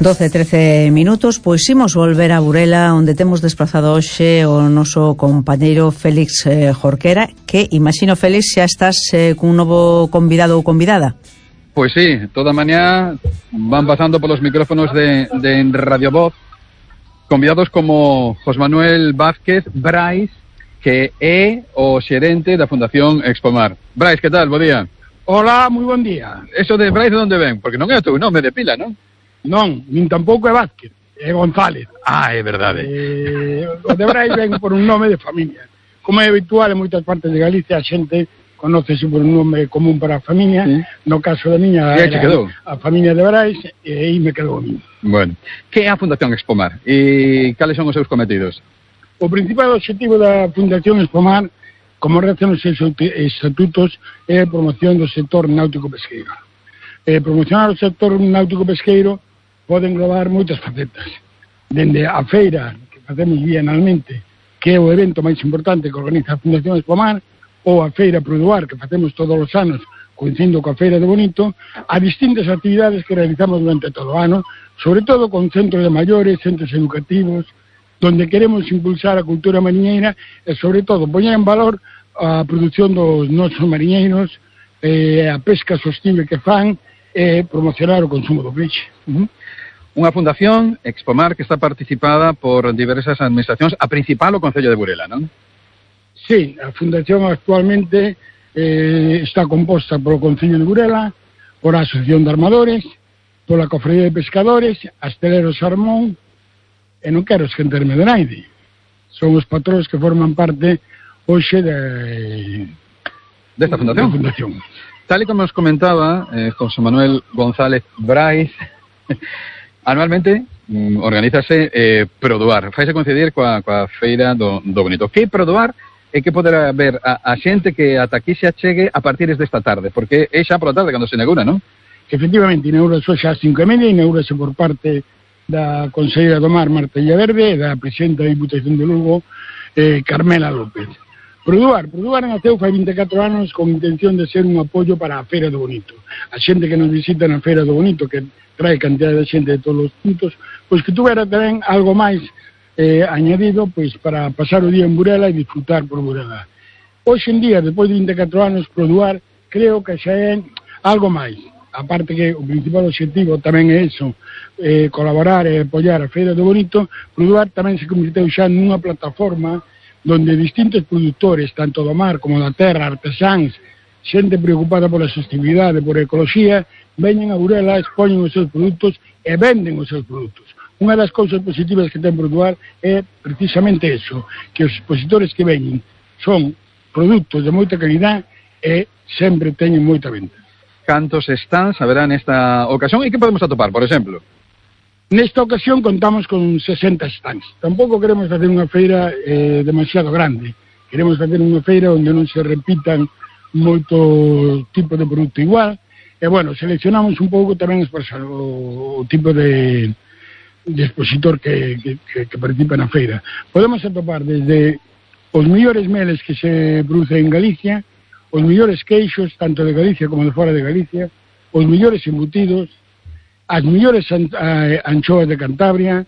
12:13, pois imos volver a Burela, onde temos desplazado hoxe o noso compañeiro Félix Jorquera, que, imagino, Félix, xa estás cun novo convidado ou convidada. Pois sí, toda mañá van pasando polos micrófonos de Radio Voz convidados como José Manuel Vázquez Brais, que é o xerente da Fundación Expomar. Brais, que tal? Bo día. Hola, moi bon día. Eso de Brais de onde ven? Porque non é o teu nome de pila, non? Non, nin tampouco é Vázquez, é González. Ah, é verdade. O de Brais ven por un nome de familia. Como é habitual en moitas partes de Galicia, a xente conócese por un nome común para a familia. No caso da miña era a familia de Brais, e aí me quedou a mí. Bueno, que é a Fundación Expomar e cales son os seus cometidos? O principal objetivo da Fundación Expomar, como rezan os seus estatutos, é a promoción do sector náutico-pesqueiro. Promocionar o sector náutico-pesqueiro pode englobar moitas facetas, dende a feira que facemos bienalmente, que é o evento máis importante que organiza a Fundación Expomar, ou a feira Produar, que facemos todos os anos coincidindo coa feira de Bonito, a distintas actividades que realizamos durante todo o ano, sobre todo con centros de maiores, centros educativos, donde queremos impulsar a cultura mariñeira e, sobre todo, poñer en valor a produción dos nosos mariñeiros, a pesca sostible que fan, e promocionar o consumo do peixe. Unha fundación, Expomar, que está participada por diversas administracións, a principal o Concello de Burela, non? Sí, a fundación actualmente está composta polo Concello de Burela, por a Asociación de Armadores, pola Cofradía de Pescadores, Asteleros Sarmón, e non quero esquenterme de naide. Son os patróns que forman parte hoxe desta fundación. Tal e como nos comentaba José Manuel González Brais, anualmente organízase Produar. Faise coincidir coa feira do Bonito. Que Produar é que poderá ver a xente que ata aquí se achegue a partir desta tarde, porque é xa pola tarde cando se inaugura, non? Efectivamente, inaugura xa ás 5:30, inaugurase por parte da Conselleira do Mar, Marta Villaverde, e da Presidenta da Diputación de Lugo, Carmela López. Produar naceu fai 24 anos con intención de ser un apoio para a Feira do Bonito. A xente que nos visita na Feira do Bonito, que trae cantidad de xente de todos os puntos, pois que tuvera tamén algo máis añadido, pois para pasar o día en Burela e disfrutar por Burela. Hoxe en día, depois de 24 anos, Produar creo que xa é algo máis. Aparte que o principal objetivo tamén é iso, colaborar e apoiar a Feira do Bonito, Produar tamén se convirteu xa nunha plataforma donde distintos produtores, tanto do mar como da terra, artesáns, xente preocupada pola sostenibilidade, por ecoloxía, veñen a Burela, expoñen os seus produtos e venden os seus produtos. Unha das cousas positivas que ten Produar é precisamente eso, que os expositores que veñen son produtos de moita calidad e sempre teñen moita venta. Cantos stands haberá nesta ocasión e que podemos atopar, por exemplo? Nesta ocasión contamos con 60 stands. Tampouco queremos facer unha feira demasiado grande. Queremos facer unha feira onde non se repitan moito tipo de produto igual. E, bueno, seleccionamos un pouco tamén o tipo de expositor que participa na feira. Podemos atopar desde os mellores meles que se producen en Galicia, os mellores queixos, tanto de Galicia como de fora de Galicia, os mellores embutidos, as mellores anchoas de Cantabria,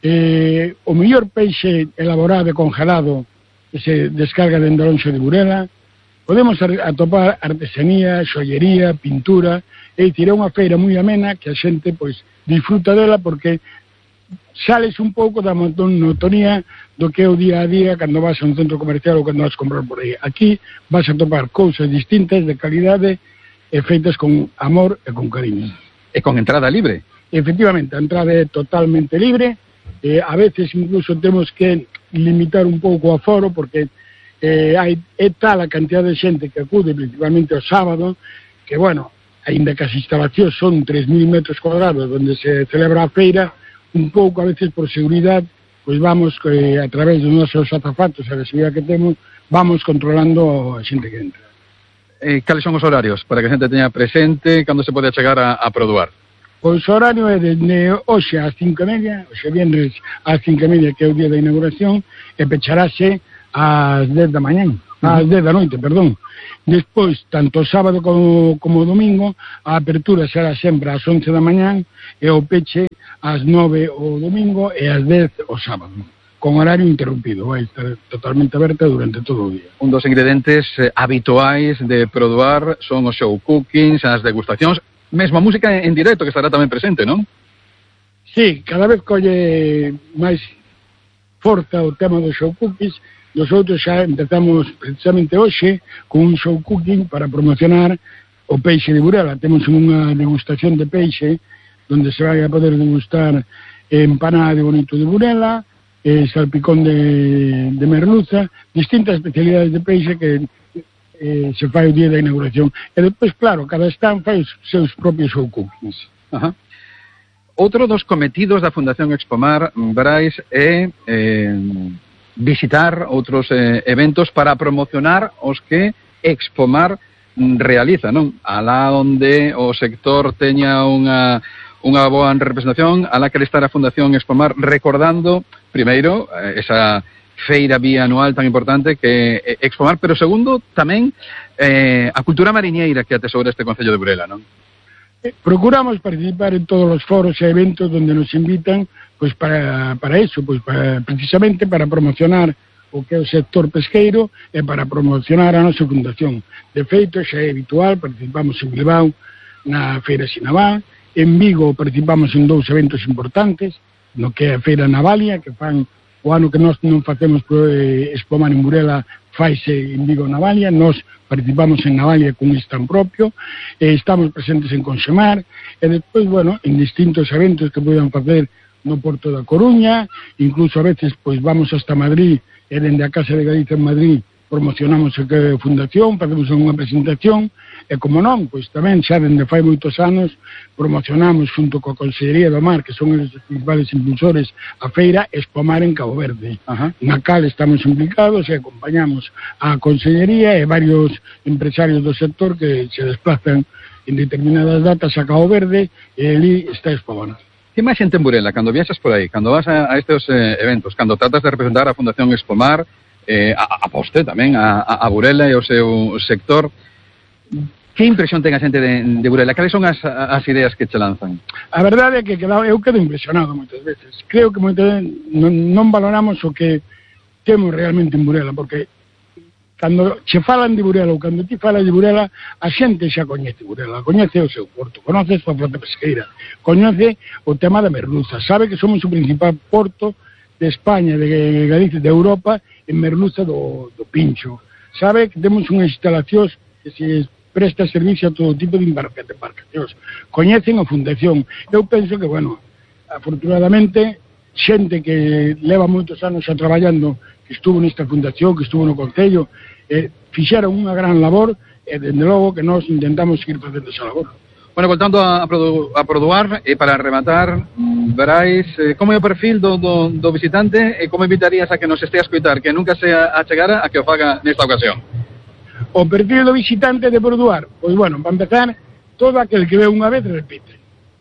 o mellor peixe elaborado e congelado que se descarga dende a lonxa de Burela. Podemos atopar artesanía, xollería, pintura, é dicir, é unha feira moi amena que a xente pois disfruta dela porque sales un pouco da monotonía do que é o día a día cando vas a un centro comercial ou cando vas a comprar por aí. Aquí vas a topar cousas distintas de calidade e feitas con amor e con cariño. E con entrada libre. Efectivamente, a entrada é totalmente libre. A veces incluso temos que limitar un pouco o aforo porque é tal a cantidad de xente que acude, principalmente o sábado, que, bueno, aínda que as instalacións son 3.000 metros cuadrados onde se celebra a feira, un pouco a veces por seguridade, pois vamos a través dos nosos azafatos e a seguridade que temos, vamos controlando a xente que entra. Cales son os horarios para que a xente teña presente cando se pode chegar a Produar? Pois o horario é de hoxe ás 5:30, hoxe viernes ás 5:30, que é o día da inauguración, e pecharase ás 10 da mañá, ás 10 da noite, perdón. Despois, tanto sábado como domingo, a apertura será sempre ás 11 da mañá e o peche ás 9 o domingo e ás 10 o sábado, con horario interrumpido, vai estar totalmente aberta durante todo o día. Un dos ingredientes habituais de Produar son os show cookings, as degustacións, mesmo a música en directo que estará tamén presente, non? Sí, cada vez colle máis forza o tema dos show cookies. Nosotros xa empezamos precisamente hoxe con un show cooking para promocionar o peixe de Burela. Temos unha degustación de peixe donde se vai a poder degustar empanada de bonito de Burela, salpicón de merluza, distintas especialidades de peixe que se fai o día da inauguración. E depois, claro, cada stand fai os seus propios show cookings. Ajá. Outro dos cometidos da Fundación Expomar, Brais, é visitar outros eventos para promocionar os que Expomar realiza, non? Alá onde o sector teña unha boa representación, alá que estar a Fundación Expomar recordando, primeiro, esa feira bianual tan importante que é Expomar, pero segundo, tamén a cultura mariñeira que atesoura este Concello de Burela, non? Procuramos participar en todos os foros e eventos donde nos invitan, pues para eso, pues precisamente para promocionar o que é o sector pesqueiro e para promocionar a nosa fundación. De feito, xa é habitual, participamos en Bilbao na Feira Sinabá, en Vigo participamos en 2 eventos importantes, no que é a Feira Navalia, que fan o ano que nós non facemos Expomar en Burela, faise en Vigo Navalia, nós participamos en Navalia con un stand propio, estamos presentes en Conxemar, e despois, bueno, en distintos eventos que poden facer no Porto da Coruña, incluso a veces, pois vamos hasta Madrid, e dende a Casa de Galicia en Madrid promocionamos a fundación, facemos unha presentación, e como non, pois tamén xa dende fai moitos anos promocionamos xunto coa Consellería do Mar, que son os principales impulsores, a feira Expomar en Cabo Verde. Ajá. Na cal estamos implicados e acompañamos a Consellería e varios empresarios do sector que se desplazan en determinadas datas a Cabo Verde e ali está Expomar. Que máis xente en Burela, cando viaxas por aí, cando vas a estes eventos, cando tratas de representar a Fundación Expomar, a poste tamén a Burela e o seu sector, que impresión ten a xente de Burela? Cales son as ideas que che lanzan? A verdade é que eu quedo impresionado moitas veces. Creo que moitas veces non valoramos o que temos realmente en Burela, porque cando che falan de Burela ou cando ti falas de Burela, a xente xa coñece Burela, coñece o seu porto, conoce a súa flota pesqueira, coñece o tema da merluza, sabe que somos o principal porto de España, de Galicia, de Europa, en merluza do pincho. Sabe que temos unhas instalacións que se presta servicio a todo tipo de embarcacións. Coñecen a fundación. Eu penso que, bueno, afortunadamente, xente que leva moitos anos xa traballando, que estuvo nesta fundación, que estuvo no Concello, fixeron unha gran labor, e dende logo que nós intentamos seguir facendo esa labor. Bueno, voltando a Produar, para rematar, Brais, como é o perfil do visitante e como invitarías a que nos este a escoitar, que nunca se achegara a que o faga nesta ocasión? O perfil do visitante de Produar, pois bueno, para empezar, todo aquel que ve unha vez repite.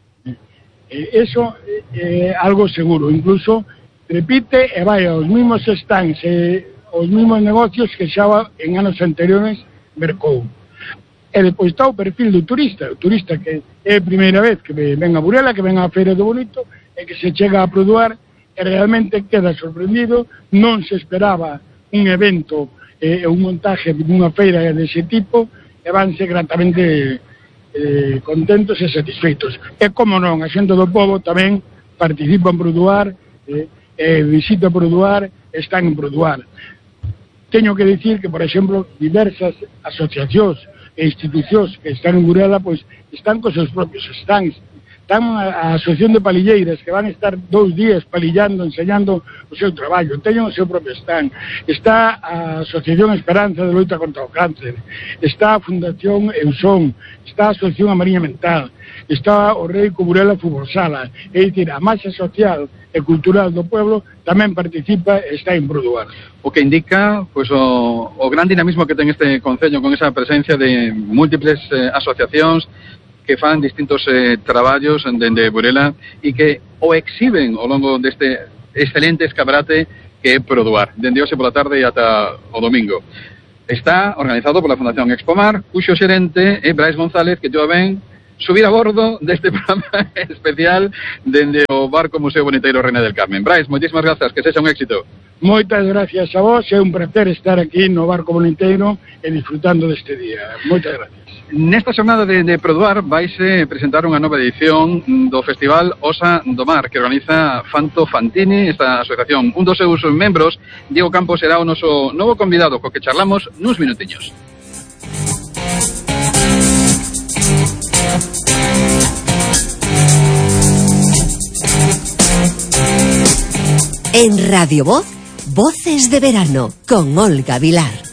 Eso é algo seguro, incluso repite e vai aos mismos stands os mismos negocios que xa en anos anteriores mercou. E depois está o perfil do turista, o turista que é a primeira vez que ven a Burela, que ven á Feira do Bonito e que se chega a Produar e realmente queda sorprendido, non se esperaba un evento un montaje dunha feira dese tipo e vanse gratamente contentos e satisfeitos. E como non, a xente do povo tamén participa en Produar, visita Produar, están en Produar. Teño que dicir que, por exemplo, diversas asociacións e institucións que están en Burela, pois están cos seus propios stands. Están a Asociación de Palilleiras, que van a estar 2 días palillando, enseñando o seu traballo. Teñen o seu propio stand. Está a Asociación Esperanza de Loita contra o Cáncer. Está a Fundación Eusón. Está a Asociación Mariña Mental. Está o Reico Burela Fútbol Sala. É dicir, a masa social e cultural do pueblo tamén participa e está en Produar. O que indica pois, o gran dinamismo que ten este Concello con esa presencia de múltiples asociacións que fan distintos traballos dende Burela e que o exhiben ao longo deste excelente escaparate que é Produar, dende hoxe pola tarde e ata o domingo. Está organizado pola Fundación Expomar, cuxo xerente é Brais González, que yo ben subir a bordo deste programa especial dende o barco Museo Boniteiro Reina del Carmen. Brais, moitísimas grazas, que sexa un éxito. Moitas gracias a vos, é un placer estar aquí no barco Boniteiro e disfrutando deste día. Moitas gracias. Nesta xornada de Produar vaise presentar unha nova edición do Festival Osa do Mar, que organiza Fanto Fantini, esta asociación. Un dos seus membros, Diego Campos, será o noso novo convidado, co que charlamos nuns minutiños. En Radio Voz, Voces de Verano, con Olga Vilar.